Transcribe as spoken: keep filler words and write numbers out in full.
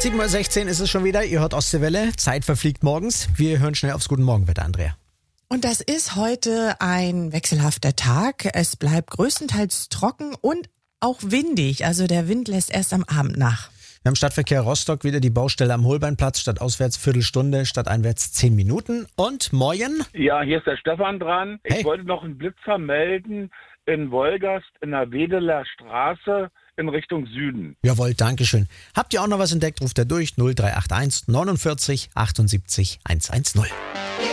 sieben Uhr sechzehn ist es schon wieder. Ihr hört Ostseewelle. Zeit verfliegt morgens. Wir hören schnell aufs Guten Morgenwetter, Andrea. Und das ist heute ein wechselhafter Tag. Es bleibt größtenteils trocken und auch windig. Also der Wind lässt erst am Abend nach. Wir haben Stadtverkehr Rostock wieder die Baustelle am Holbeinplatz. Statt auswärts Viertelstunde, statt einwärts zehn Minuten. Und morgen? Ja, hier ist der Stefan dran. Hey. Ich wollte noch einen Blitzer melden in Wolgast in der Wedeler Straße in Richtung Süden. Jawohl, Dankeschön. Habt ihr auch noch was entdeckt? Ruft er durch null drei acht eins neunundvierzig achtundsiebzig hundertzehn.